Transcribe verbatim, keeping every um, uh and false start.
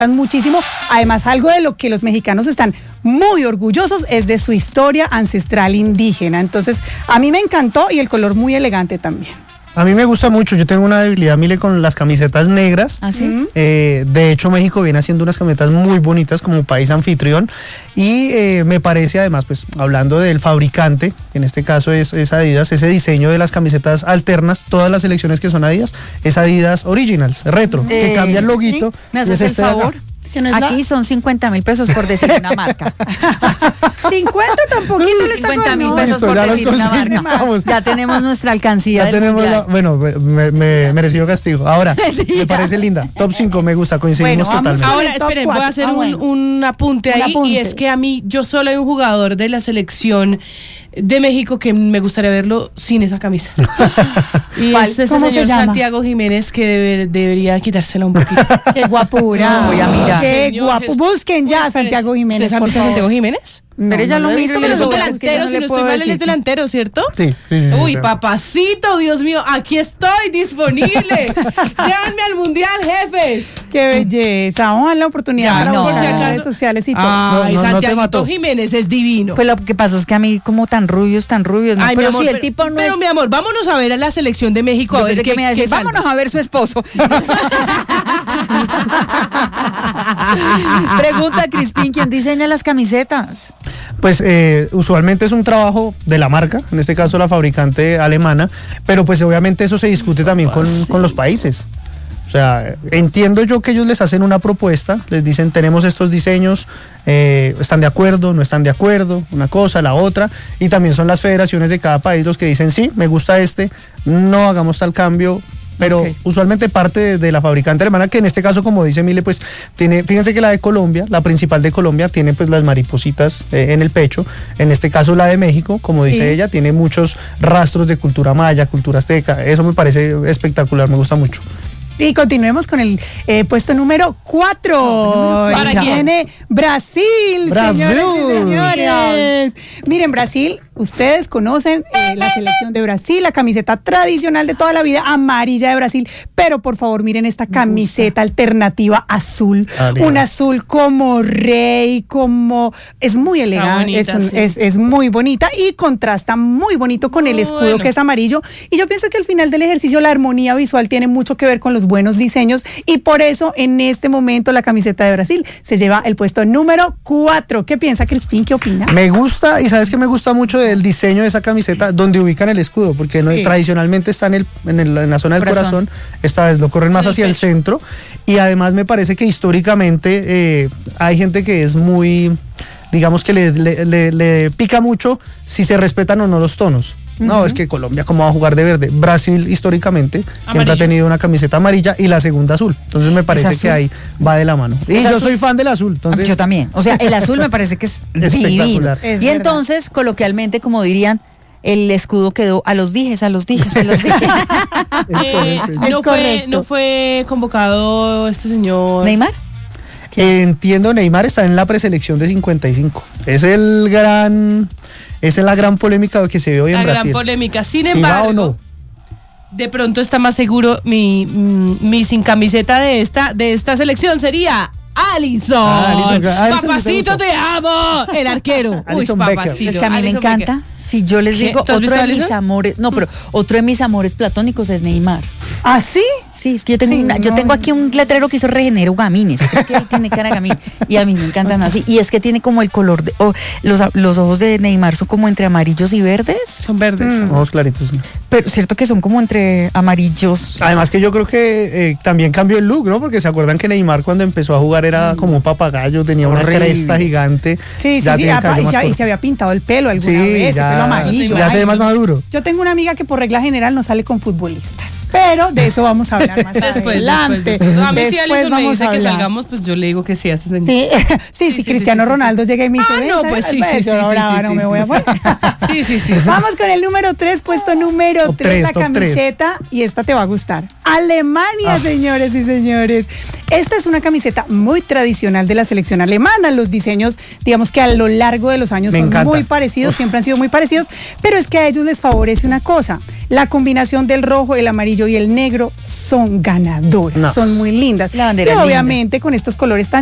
muchísimo. Además, algo de lo que los mexicanos están muy orgullosos es de su historia ancestral indígena. Entonces, a mí me encantó y el color muy elegante también. A mí me gusta mucho, yo tengo una debilidad, Mile, con las camisetas negras. ¿Ah, sí? Eh, de hecho, México viene haciendo unas camisetas muy bonitas como país anfitrión y eh, me parece además, pues hablando del fabricante, en este caso es, es Adidas, ese diseño de las camisetas alternas, todas las selecciones que son Adidas, es Adidas Originals, retro, Eh, que cambia el loguito. ¿sí? ¿Me haces el favor? Aquí la... son cincuenta mil pesos por decir una marca. cincuenta tampoco. cincuenta mil pesos por decir una marca. Vamos. Ya tenemos nuestra alcancía. Ya del tenemos la, bueno, me, me merecido castigo. Ahora, me parece linda. Top cinco me gusta, coincidimos bueno, totalmente. Ahora, esperen, voy a hacer ah, bueno. un, un apunte un ahí. Apunte. Y es que a mí, yo solo hay un jugador de la selección de México que me gustaría verlo sin esa camisa. Y es este señor se Santiago Jiménez que debe, debería quitársela un poquito. Qué guapura. No, voy a mirar. Qué señor, guapo. Busquen ya a Santiago Jiménez. ¿Ustedes han visto a Santiago Jiménez? No, pero ella no lo mira. Pero es un delantero, si no estoy mal, él es delantero, ¿cierto? Sí, sí, sí. Uy, sí, papacito, Dios mío, aquí estoy disponible. Llévenme al mundial, jefes. Qué belleza. Vamos a la oportunidad ya, no, por si acaso. redes sociales y todo. Ay, no, no, Santiago no Jiménez es divino. Pues lo que pasa es que a mí como tan rubios, tan rubios, no. Ay, pero amor, si el pero, tipo no pero es... mi amor, vámonos a ver a la selección de México. Yo a ver qué, que me decís, vámonos a ver su esposo. Pregunta Crispín, ¿quién diseña las camisetas? Pues eh, usualmente es un trabajo de la marca, en este caso la fabricante alemana, pero pues obviamente eso se discute también con, con los países. O sea, entiendo yo que ellos les hacen una propuesta, les dicen tenemos estos diseños, eh, están de acuerdo, no están de acuerdo, una cosa, la otra, y también son las federaciones de cada país los que dicen sí, me gusta este, no hagamos tal cambio. Pero okay. usualmente parte de, de la fabricante alemana, que en este caso, como dice Mile, pues tiene, fíjense que la de Colombia, la principal de Colombia, tiene pues las maripositas eh, en el pecho. En este caso la de México, como dice sí. ella, tiene muchos rastros de cultura maya, cultura azteca. Eso me parece espectacular, me gusta mucho. Y continuemos con el eh, puesto número cuatro. ¿Para quién? Viene Brasil, Brasil, señores y señores. Miren, Brasil, ustedes conocen eh, la selección de Brasil, la camiseta tradicional de toda la vida, amarilla de Brasil, pero por favor miren esta camiseta alternativa azul, ah, un azul como rey, como es muy Está elegante, bonita, es, un, sí. es, es muy bonita y contrasta muy bonito con el escudo bueno. que es amarillo. Y yo pienso que al final del ejercicio la armonía visual tiene mucho que ver con los buenos diseños y por eso en este momento la camiseta de Brasil se lleva el puesto número cuatro. ¿Qué piensa Crispín? ¿Qué opina? Me gusta, y sabes que me gusta mucho del diseño de esa camiseta, donde ubican el escudo, porque sí. no, tradicionalmente está en, el, en, el, en la zona del corazón. corazón, esta vez lo corren más el hacia pecho. el centro, y además me parece que históricamente eh, hay gente que es muy, digamos que le, le, le, le pica mucho si se respetan o no los tonos. No, uh-huh. es que Colombia, ¿cómo va a jugar de verde? Brasil, históricamente, Amarillo. siempre ha tenido una camiseta amarilla y la segunda azul. Entonces me parece que ahí va de la mano. Y yo azul? soy fan del azul. Entonces... Yo también. O sea, el azul me parece que es divino. Es y verdad. Entonces, coloquialmente, como dirían, el escudo quedó a los dijes, a los dijes, a los dijes. eh, no, fue, ¿No fue convocado este señor Neymar? Eh, entiendo, Neymar está en la preselección de cincuenta y cinco. Es el gran... Esa es la gran polémica que se ve hoy la en Brasil. La gran polémica. Sin si embargo, no. de pronto está más seguro mi, mi sin camiseta de esta, de esta selección sería Alisson. Ah, Alisson. Alisson papacito, te, te amo. El arquero. Uy, papacito. Es que a mí Alisson me encanta. Becker. Si yo les digo, otro de Alisson? mis amores, no, pero otro de mis amores platónicos es Neymar. ¿Ah, sí? Sí, es que yo tengo, Ay, una, no. yo tengo aquí un letrero que hizo Regenero Gamines. Es que él tiene cara de gamín y a mí me encantan así. Y es que tiene como el color, de, oh, los, los ojos de Neymar son como entre amarillos y verdes. Son verdes. Mm. Ojos claritos. Sí. Pero cierto que son como entre amarillos. Además que yo creo que eh, también cambió el look, ¿no? Porque se acuerdan que Neymar cuando empezó a jugar era como un papagayo, tenía una Horrible. cresta gigante. Sí, sí, sí. Apa, y, se, y se había pintado el pelo alguna sí, vez, ya, el pelo amarillo. Ya se ve más maduro. Yo tengo una amiga que por regla general no sale con futbolistas, pero de eso vamos a hablar más después, adelante. Después, después. No, a mí si Alisson me dice que salgamos, pues yo le digo que sí a ese señor. Sí, sí, sí, sí, sí Cristiano sí, sí, Ronaldo sí. llega y me dice, ah, no, pues sí, sí, sí, yo brava, sí, no sí, me voy a poner. Sí, sí, sí. Vamos con el número tres, puesto número tres, la camiseta, y esta te va a gustar. Alemania, ah. señores y señores. Esta es una camiseta muy tradicional de la selección alemana. Los diseños, digamos que a lo largo de los años me son encanta. muy parecidos, Uf. siempre han sido muy parecidos, pero es que a ellos les favorece una cosa. La combinación del rojo, el amarillo y el negro son ganadoras, no. son muy lindas. La bandera y linda. obviamente con estos colores tan